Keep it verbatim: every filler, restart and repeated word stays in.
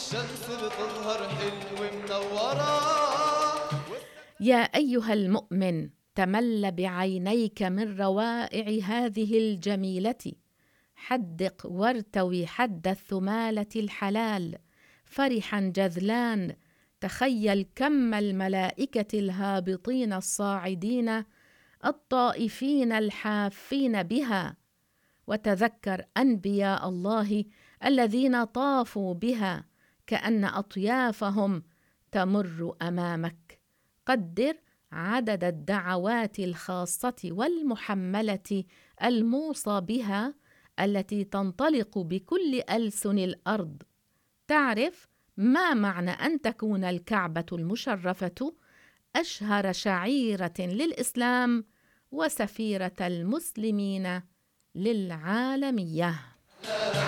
والشمس بتظهر حلوة منورة. يا أيها المؤمن تمل بعينيك من روائع هذه الجميلة، حدق وارتوي حد الثمالة الحلال، فرحا جذلان تخيل كم الملائكة الهابطين الصاعدين الطائفين الحافين بها، وتذكر أنبياء الله الذين طافوا بها كأن أطيافهم تمر أمامك. قدر عدد الدعوات الخاصة والمحملة الموصى بها التي تنطلق بكل ألسن الأرض. تعرف ما معنى أن تكون الكعبة المشرفة أشهر شعيرة للإسلام وسفيرة المسلمين للعالمية.